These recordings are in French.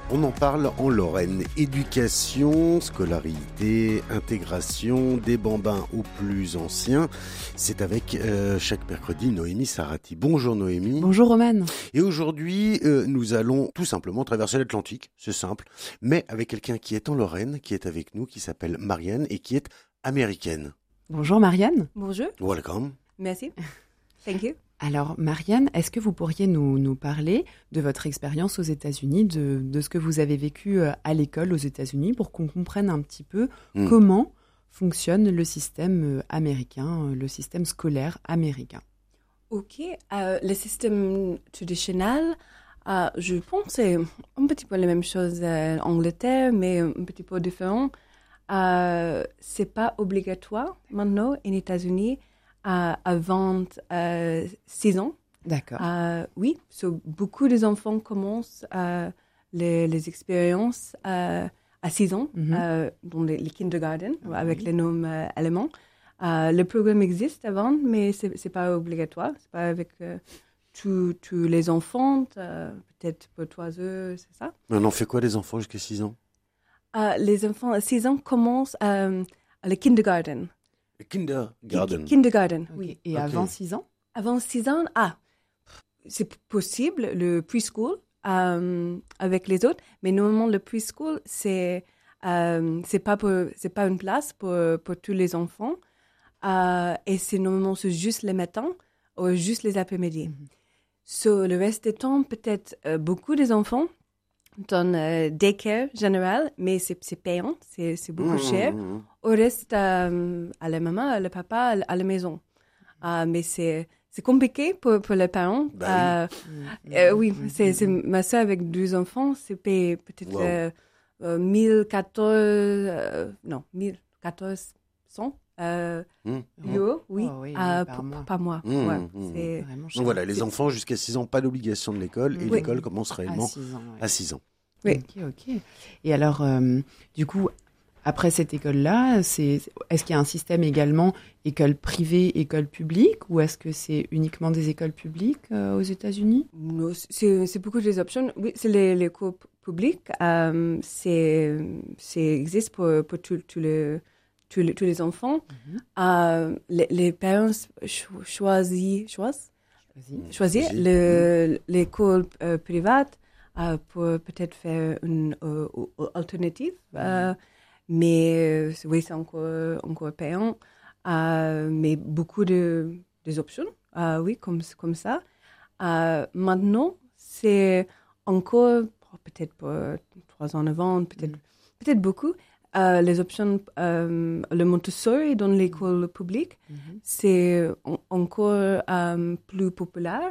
On en parle en Lorraine. Éducation, scolarité, intégration, des bambins aux plus anciens. C'est avec chaque mercredi Noémie Sarati. Bonjour Noémie. Bonjour Romane. Et aujourd'hui, nous allons tout simplement traverser l'Atlantique, c'est simple, mais avec quelqu'un qui est en Lorraine, qui est avec nous, qui s'appelle Marianne et qui est américaine. Bonjour Marianne. Bonjour. Welcome. Merci. Thank you. Alors Marianne, est-ce que vous pourriez nous parler de votre expérience aux États-Unis, de ce que vous avez vécu à l'école aux États-Unis, pour qu'on comprenne un petit peu comment fonctionne le système américain, le système scolaire américain? Ok. Le système traditionnel, je pense que c'est un petit peu la même chose en Angleterre, mais un petit peu différent. C'est pas obligatoire maintenant en États-Unis avant 6 ans. D'accord. Oui, beaucoup des enfants commencent les expériences à 6 ans, dans les kindergarten, avec les noms allemands. Le programme existe avant, mais c'est pas obligatoire. C'est pas avec tous les enfants, peut-être pour 3 heures, c'est ça. Mais on en fait quoi les enfants jusqu'à 6 ans? Les enfants à 6 ans commencent le kindergarten. Le kindergarten. Kindergarten, Okay. oui. Et avant 6 ans? Avant 6 ans, c'est possible, le preschool avec les autres, mais normalement le preschool, c'est pas une place pour tous les enfants, et c'est normalement juste les matins ou juste les après-midi. Sur le reste du temps, peut-être beaucoup des enfants dans daycare général, mais c'est payant, c'est beaucoup cher. Au reste, à la maman, à le papa, à la maison. Mais c'est compliqué pour les parents. Oui, c'est ma soeur avec 2 enfants, c'est payé peut-être 1400 euros, oui, par mois. C'est vraiment cher. Donc voilà, les enfants jusqu'à 6 ans, pas d'obligation de l'école, et l'école commence réellement à 6 ans. Oui. Ok. Et alors, du coup, après cette école-là, est-ce qu'il y a un système également école privée, école publique, ou est-ce que c'est uniquement des écoles publiques aux États-Unis? Non, c'est beaucoup des options. Oui, c'est les cours publics. C'est existe pour tous les enfants. Les parents choisissent l'école privée pour peut-être faire une alternative. Mais oui, c'est encore payant. Mais beaucoup des options, oui, comme ça. Maintenant, c'est encore, peut-être pour 3 ans avant, peut-être beaucoup, les options, le Montessori dans l'école publique, c'est encore plus populaire.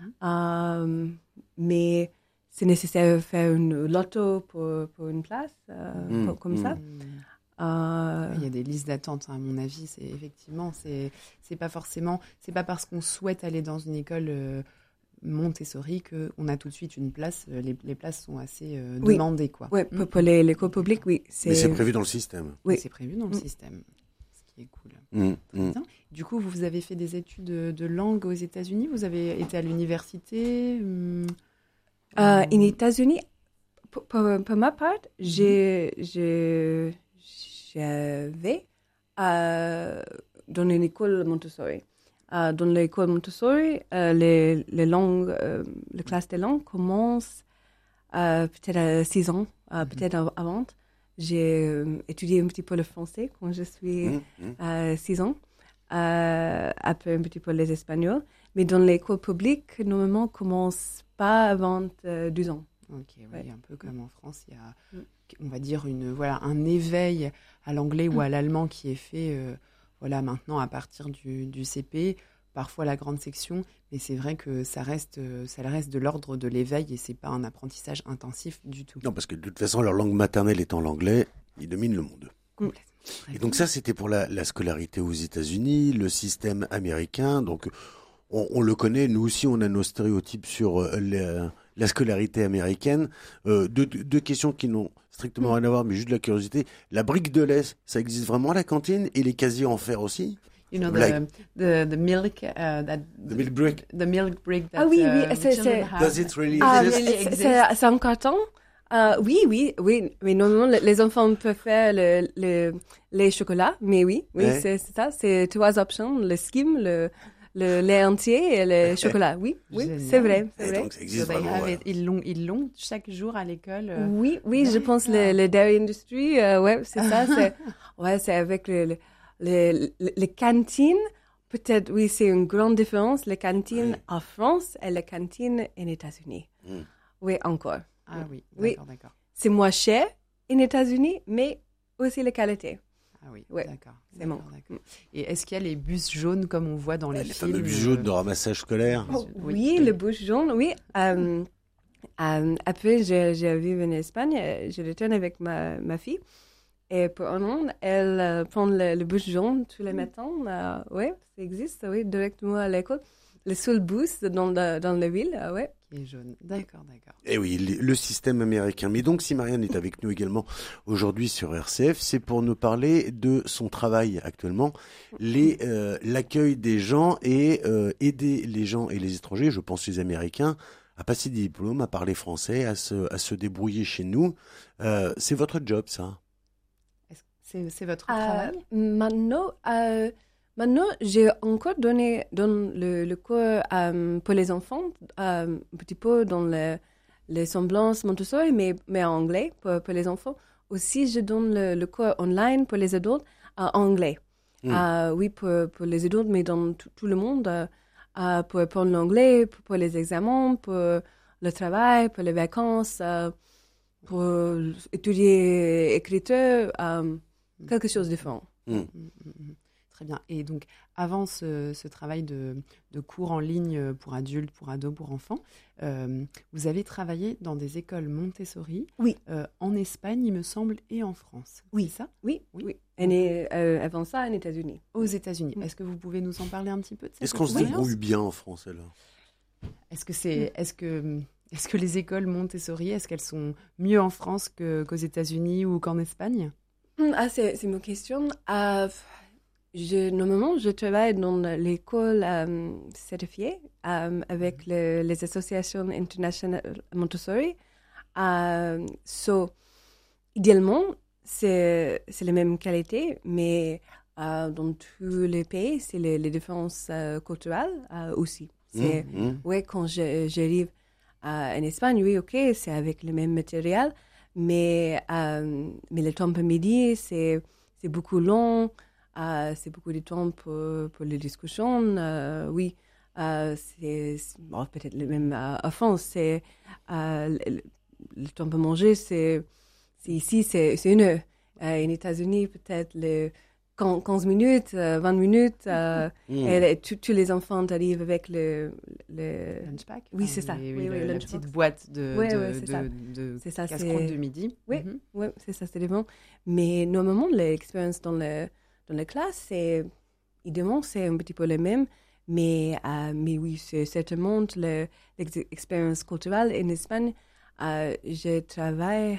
Mais c'est nécessaire de faire une loto pour une place, comme ça. Il y a des listes d'attente, à mon avis. C'est pas forcément, c'est pas parce qu'on souhaite aller dans une école Montessori qu'on a tout de suite une place. Les places sont assez demandées, quoi. Oui, pour l'école publique, oui. Mais c'est prévu dans le système. Oui, c'est prévu dans le système, ce qui est cool. Du coup, vous avez fait des études de langue aux États-Unis. Vous avez été à l'université. En États-Unis, pour ma part, j'avais dans une école Montessori. Dans l'école Montessori, les langues, la classe des langues commence peut-être à 6 ans, peut-être avant. J'ai étudié un petit peu le français quand je suis à 6 ans, après un petit peu les espagnols. Mais dans l'école publique, normalement, commence pas avant 12 ans. Ok, oui, un peu comme en France, il y a, on va dire, un éveil à l'anglais ou à l'allemand qui est fait maintenant à partir du CP, parfois la grande section, mais c'est vrai que ça reste de l'ordre de l'éveil et c'est pas un apprentissage intensif du tout. Non, parce que de toute façon, leur langue maternelle étant l'anglais, ils dominent le monde. Complètement. Et donc ça, c'était pour la scolarité aux États-Unis, le système américain. Donc on le connaît, nous aussi, on a nos stéréotypes sur la scolarité américaine. Deux questions qui n'ont strictement rien à voir, mais juste de la curiosité. La brique de lait, ça existe vraiment à la cantine? Et les casiers en fer aussi? You know, the milk the milk brick. The milk brick that oui, children have. Does it really c'est en carton. Oui. Mais normalement, les enfants peuvent faire les chocolats. Mais oui, Ouais. c'est ça. C'est 3 options. Le skim, le lait entier et le chocolat. Oui, Génial. c'est vrai. Donc ça existe So they vraiment. have Voilà. it. Ils l'ont chaque jour à l'école. Oui, je pense D'accord. le dairy industry, ouais, c'est ça, c'est avec les cantines. Peut-être, oui, c'est une grande différence, les cantines en France et les cantines aux États-Unis. Oui, encore. Ah oui, Oui. d'accord. C'est moins cher aux États-Unis, mais aussi la qualité. Ah oui, Ouais, d'accord. c'est bon. D'accord. Et est-ce qu'il y a les bus jaunes comme on voit dans les Les films fameux bus jaunes de ramassage scolaire. Oui, le bouche jaune, oui. Après, j'ai vécu en Espagne, je retourne avec ma fille. Et pour un an, elle prend le bus jaune tous les matins. Oui, ça existe, oui, directement à l'école. Le seul bus dans la ville, oui. Qui est jaune. D'accord. Et oui, le système américain. Mais donc, si Marianne est avec nous également aujourd'hui sur RCF, c'est pour nous parler de son travail actuellement, l'accueil des gens et aider les gens et les étrangers, je pense les Américains, à passer des diplômes, à parler français, à se débrouiller chez nous. C'est votre job, ça? C'est votre travail? Maintenant, j'ai encore donné le cours pour les enfants, un petit peu dans les semblances Montessori, mais en anglais pour les enfants. Aussi, je donne le cours online pour les adultes en anglais. Oui, pour les adultes, mais dans tout le monde, pour apprendre l'anglais, pour les examens, pour le travail, pour les vacances, pour étudier écriture, quelque chose de différent. Très bien. Et donc, avant ce travail de cours en ligne pour adultes, pour ados, pour enfants, vous avez travaillé dans des écoles Montessori, Oui. En Espagne, il me semble, et en France. Oui. C'est ça? Oui. Et avant ça, aux États-Unis. Aux États-Unis. Est-ce que vous pouvez nous en parler un petit peu de cette Est-ce qu'on se expérience? débrouille bien en France, alors? Est-ce que les écoles Montessori, est-ce qu'elles sont mieux en France qu'aux États-Unis ou qu'en Espagne? C'est une question. Normalement, je travaille dans l'école certifiée avec les associations internationales Montessori. Idéalement, c'est la même qualité, mais dans tous les pays, c'est les différences culturelles aussi. Ouais, quand j'arrive en Espagne, oui, ok, c'est avec le même matériel, mais le temps pour midi, c'est beaucoup long. C'est beaucoup de temps pour les discussions. Oui, c'est peut-être le même en France. C'est le temps pour manger, c'est ici, c'est 1 heure. En États-Unis, peut-être 15 minutes, 20 minutes. Et tous les enfants arrivent avec le lunchpack. Oui, c'est ça. Oui, la la petite boîte de casse-croûte de midi. Oui, c'est ça, c'est bon. Mais normalement, l'expérience dans la classe, évidemment, c'est un petit peu le même, mais oui, c'est certainement l'expérience culturelle en Espagne. Je travaille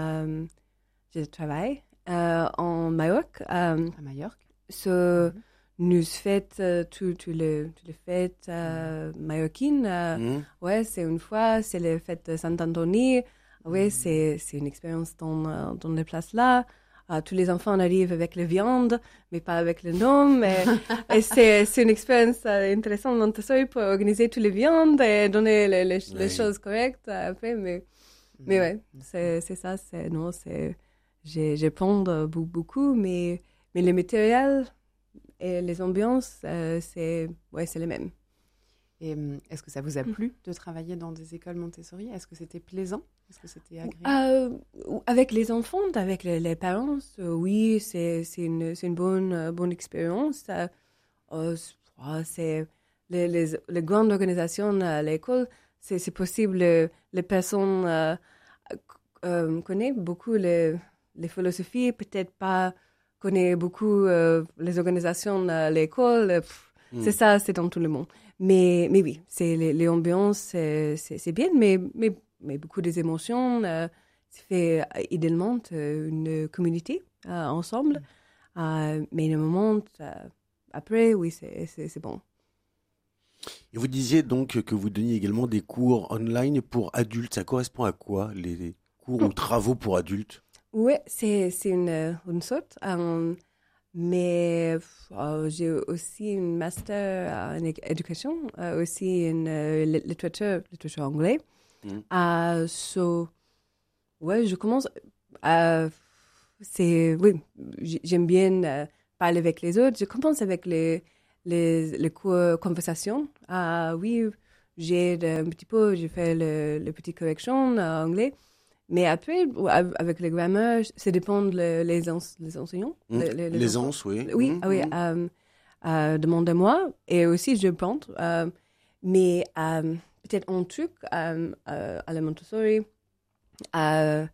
en Majorque. À Majorque. Nous fêtons toutes les fêtes majorquines. Ouais, c'est une fois, c'est la fête de Saint-Anthony. Ouais, c'est une expérience dans les places là. Tous les enfants arrivent avec la viande, mais pas avec le nom. Et c'est une expérience intéressante Montessori pour organiser toutes les viandes et donner les choses correctes après. Mais ouais, c'est ça. J'apprends beaucoup, mais le matériel et les ambiances, c'est les mêmes. Et est-ce que ça vous a plu de travailler dans des écoles Montessori? Est-ce que c'était plaisant? Est-ce que c'était agréable? Avec les enfants, avec les parents, oui, c'est une bonne expérience. C'est les grandes organisations à l'école, c'est possible. Les personnes connaissent beaucoup les philosophies, peut-être pas connaissent beaucoup les organisations à l'école. C'est ça, c'est dans tout le monde. Mais oui, c'est les ambiances, c'est bien, mais beaucoup des émotions. C'est fait idéalement une communauté ensemble. Mais le moment après, oui, c'est bon. Et vous disiez donc que vous donniez également des cours online pour adultes. Ça correspond à quoi, les cours ou travaux pour adultes? Oui, c'est une sorte. Mais j'ai aussi une master en éducation, aussi en littérature anglaise. Ouais, je commence. Oui, j'aime bien parler avec les autres. Je commence avec les cours conversation. Oui, j'aide un petit peu, je fais le petit correction en anglais. Mais après, avec le grammaire, ça dépend les enseignants. L'aisance, oui. Oui, oui, demande-moi. Et aussi, je pense. Mais peut-être un truc à la Montessori, à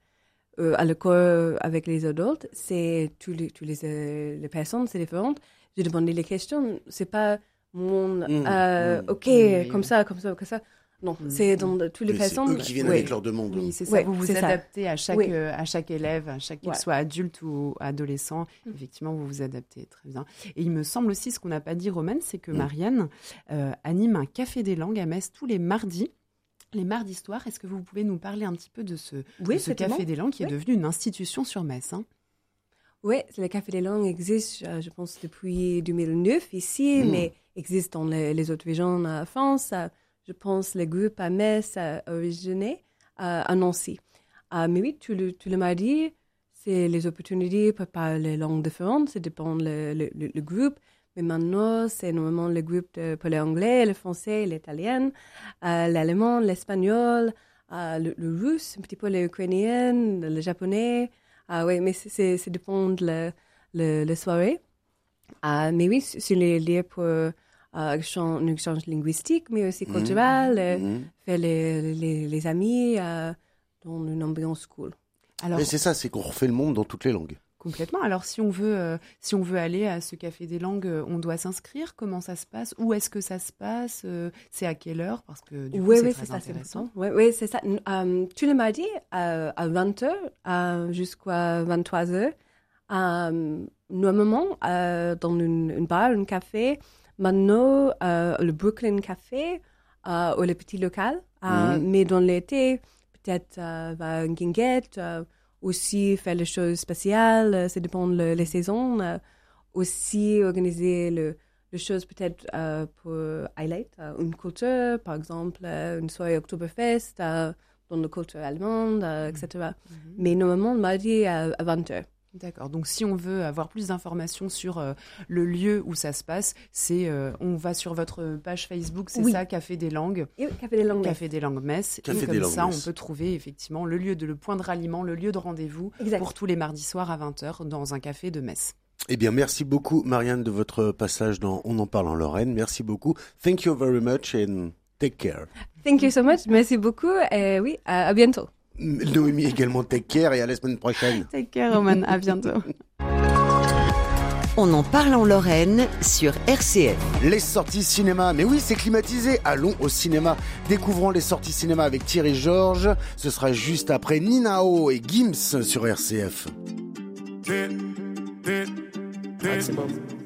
l'école avec les adultes, c'est tous les personnes, c'est différent. Je demande les questions. C'est pas mon OK, oui, comme ça. Non, c'est dans toutes les personnes. C'est eux qui viennent avec leurs demandes. Oui, c'est ça. Ouais, vous vous adaptez à chaque élève, qu'il Ouais. soit adulte ou adolescent. Effectivement, vous vous adaptez très bien. Et il me semble aussi, ce qu'on n'a pas dit, Romane, c'est que Marianne anime un café des langues à Metz tous les mardis. Les mardis soirs. Est-ce que vous pouvez nous parler un petit peu de ce café des langues qui est devenu une institution sur Metz, hein? Oui, le Café des langues existe, je pense, depuis 2009 ici, mais existe dans les autres régions en France. Je pense le groupe à Metz a originé à Nancy. Mais oui, tout le mardi, c'est les opportunités pour parler les langues différentes. Ça dépend le groupe. Mais maintenant, c'est normalement le groupe pour l'anglais, le français, l'italien, l'allemand, l'espagnol, le russe, un petit peu l'ukrainien, le japonais. Oui, mais ça dépend de la soirée. Mais oui, sur les lieux pour un échange linguistique, mais aussi culturel, faire les amis dans une ambiance cool. Alors, Et c'est ça, c'est qu'on refait le monde dans toutes les langues. Complètement. Alors, si on veut aller à ce Café des langues, on doit s'inscrire. Comment ça se passe? Où est-ce que ça se passe? C'est à quelle heure? Parce que du coup, c'est très intéressant. Oui, c'est ça. Tous les mardis à 20h jusqu'à 23h. Normalement, dans une bar, un café, maintenant, le Brooklyn Café ou le petit local. Mais dans l'été, peut-être à Guinguette, aussi faire les choses spéciales, ça dépend des saisons. Aussi organiser les choses peut-être pour highlight une culture, par exemple une soirée Oktoberfest dans la culture allemande, etc. Mais normalement, le mardi à 20h. D'accord. Donc, si on veut avoir plus d'informations sur le lieu où ça se passe, on va sur votre page Facebook, c'est ça, Café des Langues. Oui, Café des Langues. Café des Langues Metz. Et comme ça, on peut trouver effectivement le point de ralliement, le lieu de rendez-vous pour tous les mardis soirs à 20h dans un café de Metz. Eh bien, merci beaucoup, Marianne, de votre passage dans On en parle en Lorraine. Merci beaucoup. Thank you very much and take care. Thank you so much. Merci beaucoup. Et oui, à bientôt. Noémie également, take care et à la semaine prochaine. Take care, Roman. À bientôt. On en parle en Lorraine sur RCF. Les sorties cinéma, mais oui, c'est climatisé. Allons au cinéma. Découvrons les sorties cinéma avec Thierry Georges. Ce sera juste après Ninao et Gims sur RCF. Maximum.